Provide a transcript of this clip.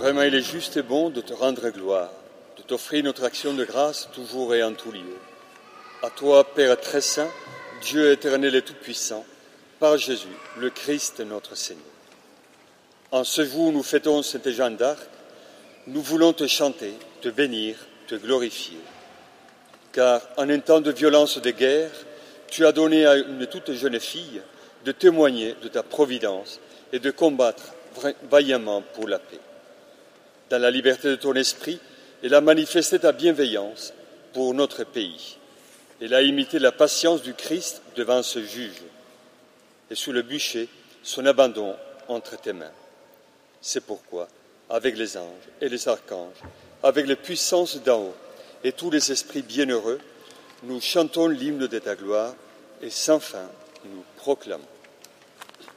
Vraiment, il est juste et bon de te rendre gloire, de t'offrir notre action de grâce toujours et en tout lieu. À toi, Père très saint, Dieu éternel et tout-puissant, par Jésus, le Christ notre Seigneur. En ce jour où nous fêtons Sainte Jeanne d'Arc, nous voulons te chanter, te bénir, te glorifier. Car en un temps de violence de guerre, tu as donné à une toute jeune fille de témoigner de ta providence et de combattre vaillamment pour la paix. Dans la liberté de ton esprit, elle a manifesté ta bienveillance pour notre pays. Elle a imité la patience du Christ devant ce juge et sous le bûcher, son abandon entre tes mains. C'est pourquoi, avec les anges et les archanges, avec les puissances d'en haut et tous les esprits bienheureux, nous chantons l'hymne de ta gloire et sans fin nous proclamons.